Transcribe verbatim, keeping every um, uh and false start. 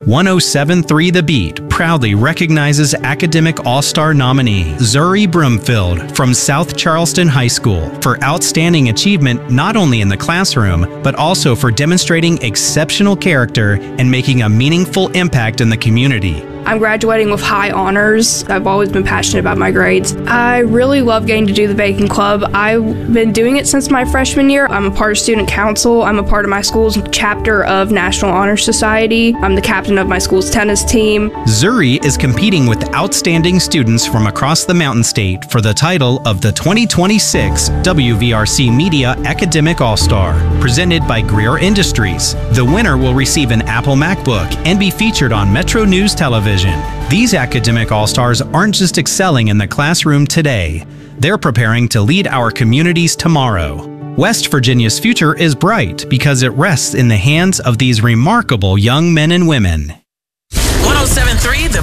one oh seven point three The Beat proudly recognizes Academic All-Star nominee Zuri Brumfield from South Charleston High School for outstanding achievement not only in the classroom, but also for demonstrating exceptional character and making a meaningful impact in the community. I'm graduating with high honors. I've always been passionate about my grades. I really love getting to do the baking club. I've been doing it since my freshman year. I'm a part of student council. I'm a part of my school's chapter of National Honor Society. I'm the captain of my school's tennis team. Zuri is competing with outstanding students from across the Mountain State for the title of the twenty twenty-six W V R C Media Academic All-Star, presented by Greer Industries. The winner will receive an Apple MacBook and be featured on Metro News Television. These academic all-stars aren't just excelling in the classroom today, they're preparing to lead our communities tomorrow. West Virginia's future is bright because it rests in the hands of these remarkable young men and women. one oh seven point three The